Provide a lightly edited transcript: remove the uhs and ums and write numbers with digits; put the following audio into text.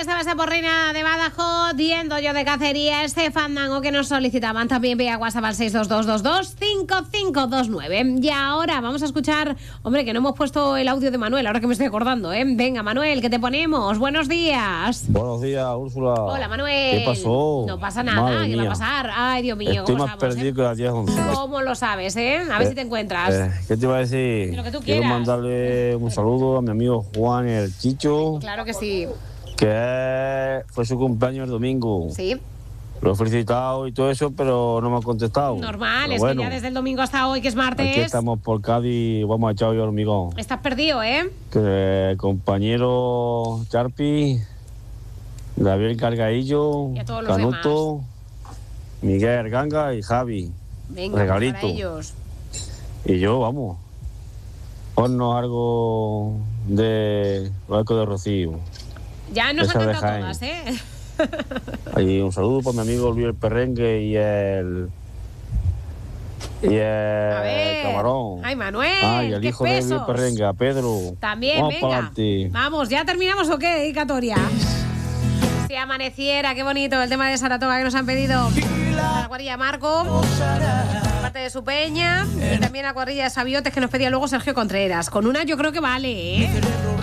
estaba esa porrina de Badajoz, yendo yo de cacería, este fandango que nos solicitaban también vía WhatsApp al 622225529. Y ahora vamos a escuchar, hombre, que no hemos puesto el audio de Manuel, ahora que me estoy acordando, ¿eh? Venga, Manuel, ¿qué te ponemos? Buenos días. Buenos días, Úrsula. Hola, Manuel. ¿Qué pasó? No pasa nada, Madre ¿qué va a mía. pasar? Ay, Dios mío, Estoy ¿cómo más estamos, perdido que las 10:11. ¿Cómo lo sabes, A ver si te encuentras. ¿Qué te iba a decir? Lo que tú Quiero quieras. mandarle un saludo a mi amigo Juan el Chicho, Claro que sí. que fue su cumpleaños el domingo. Sí, Lo he felicitado y todo eso, pero no me ha contestado. normal, Pero es bueno, que ya desde el domingo hasta hoy, que es martes, aquí estamos por Cádiz, vamos a echar hoy hormigón. estás perdido, ¿eh? Que el compañero Charpi, Gabriel Cargaillo, Y a todos los Canuto, Miguel Ganga y Javi. Venga, Regalito. para ellos. Y yo, vamos, ponnos algo de Rocío. Ya nos Esa han de cantado Jaén. todas, ¿eh? Y un saludo para mi amigo Luis el Perrengue y el A ver. Camarón. Ay, Manuel, Y el qué hijo de Luis el pesos. Perrengue, a Pedro. También, Vamos venga. pa'lante. Vamos, ¿ya terminamos o qué, dedicatoria? Si amaneciera, qué bonito el tema de Saratoga que nos han pedido. La cuadrilla Marco, parte de su peña, y también la cuadrilla de Sabiotes que nos pedía luego Sergio Contreras. Con una yo creo que vale, ¿eh?